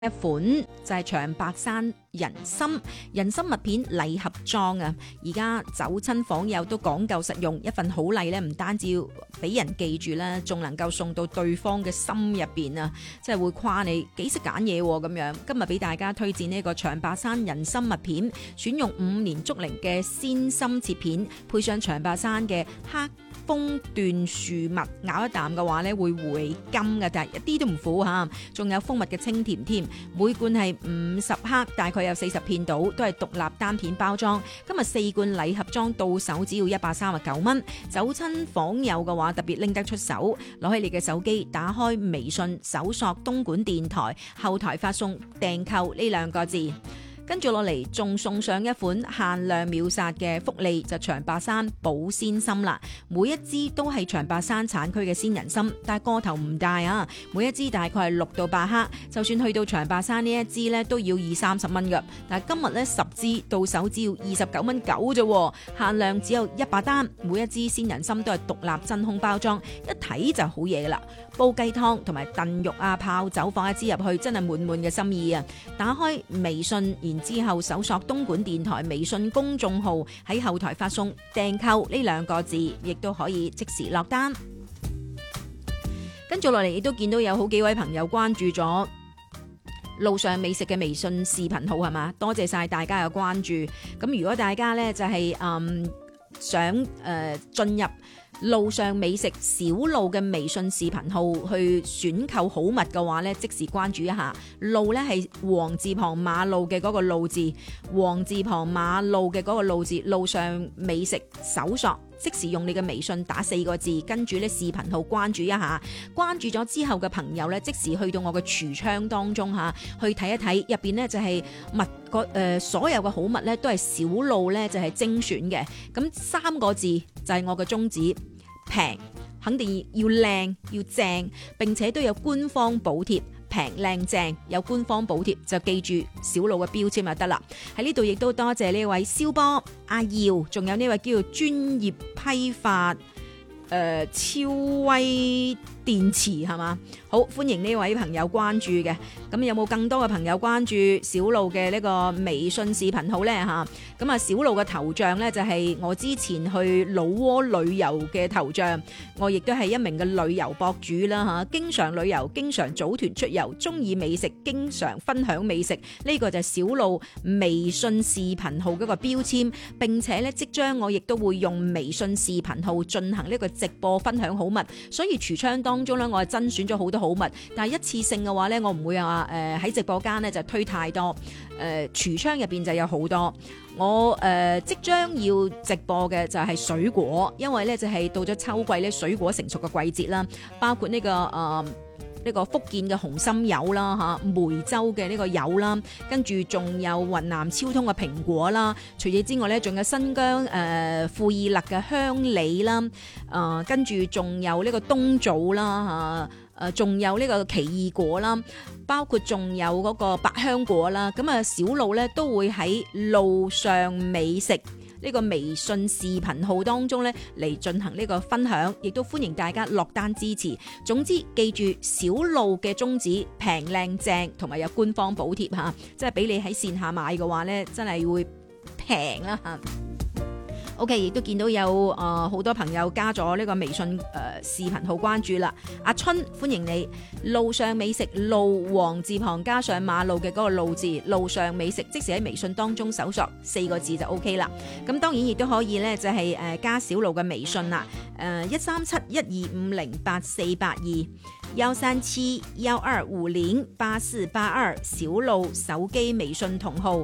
一款就係長白山人參麥片禮盒裝啊！而家走親訪友都講究實用，一份好禮咧，唔單止要俾人記住啦，仲能夠送到對方嘅心入邊啊！即係會誇你幾識揀嘢咁樣。今日俾大家推薦呢個長白山人參麥片，選用5年竹齡嘅鮮參切片，配上長白山嘅黑楓椴樹蜜，咬一啖嘅話咧會回甘嘅，但係一啲都唔苦嚇，仲有蜂蜜嘅清甜添。每罐係50克，大概有40片到，都係獨立單片包裝。今日4罐禮盒裝到手只要139蚊。走親訪友嘅話，特別拎得出手，攞起你嘅手機，打開微信，搜索東莞電台，後台發送訂購呢2個字。跟住落嚟，仲送上一款限量秒殺嘅福利，就長白山保鮮參啦。每一支都係長白山產區嘅鮮人參，但係個頭唔大啊。每一支大概係6到8克，就算去到長白山呢一支咧，都要20-30蚊㗎。但係今日咧10支到手只要29.9蚊啫，限量只有100單。每一支鮮人參都係獨立真空包裝，一睇就好嘢噶啦。煲雞湯同埋燉肉啊、泡酒放一支入去，真係滿滿嘅心意啊！打開微信，然之後搜索東莞電台微信公眾號，喺後台發送訂購呢2個字，亦都可以即時落單。跟住落嚟，亦都見到有好幾位朋友關注咗路上美食嘅微信視頻號，係嘛？多謝晒大家嘅關注。咁如果大家呢就係想進入路上美食小路嘅微信視頻號去選購好物嘅話呢，即時關注一下。路呢係黃字旁馬路嘅嗰個路字，黃字旁馬路嘅嗰個路字，路上美食搜索，即時用你嘅微信打4個字，跟住呢視頻號關注一下。關注咗之後嘅朋友呢，即時去到我嘅櫥窗當中去睇一睇，入邊呢就係所有嘅好物呢都係小路呢就係精選嘅。咁3個字就係我嘅宗旨。平，肯定要靚要正，並且都有官方補貼，平靚正有官方補貼，就記住小路嘅標籤就得啦。喺呢度亦都多謝呢位蕭波、阿耀，仲有呢位叫做專業批發超威電池，係嘛？好歡迎呢位朋友關注嘅。咁有冇更多嘅朋友關注小路嘅呢個微信視頻號呢？咁啊，小路嘅頭像呢，就係我之前去老撾旅遊嘅頭像。我亦都係一名嘅旅遊博主啦，經常旅遊，經常組團出遊，中意美食，經常分享美食。呢個就係小路微信視頻號嗰個標籤。並且呢，即將我亦都會用微信視頻號進行呢個直播分享好物。所以櫥窗當中呢，我係甄選咗好多好物，但係一次性嘅話呢，我唔會話喺直播間呢就推太多。櫥窗入邊就有好多。我即將要直播嘅就係水果，因為呢就係到咗秋季呢，水果成熟嘅季節啦，包括呢個福建嘅紅心柚啦，梅州嘅呢個柚啦，跟住仲有雲南超通嘅蘋果啦，除此之外呢，仲有新疆庫爾勒嘅香梨啦，跟住仲有呢個冬棗啦，仲有呢個奇異果啦，包括仲有嗰個百香果啦。咁啊，小路呢都會喺路上美食呢個微信視頻號當中呢嚟進行呢個分享，亦都歡迎大家落單支持。總之記住小路嘅宗旨，平靚正同埋有官方補貼嚇，即係俾你喺線下買嘅話呢，真係會平啦嚇。OK， 亦都見到有好多朋友加咗呢個微信視頻號關注啦。阿春歡迎你，路上美食路黃字旁加上馬路嘅嗰個路字，路上美食，即時喺微信當中搜索4個字就 OK 啦。咁當然亦都可以呢，就係加小路嘅微信啦。13712508482，13712508482，小路手機微信同號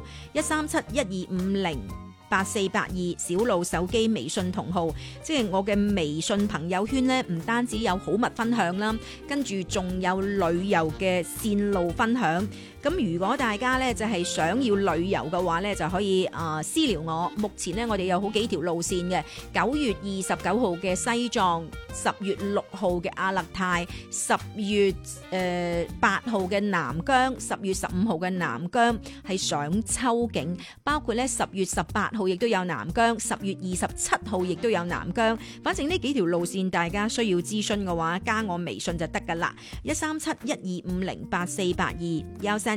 13712508482，小路手機微信同號，即係我嘅微信朋友圈呢，唔單止有好物分享啦，跟住仲有旅遊嘅線路分享。咁如果大家呢就係想要旅遊嘅話呢，就可以私聊我。目前呢，我哋有好幾條路線嘅，9月29號嘅西藏，10月6號嘅阿勒泰，10月8號嘅南疆，10月15號嘅南疆係上秋景，包括呢10月18號亦都有南疆，10月27號亦都有南疆。反正呢幾條路線大家需要諮詢嘅話，加我微信就得㗎啦，13712508482，137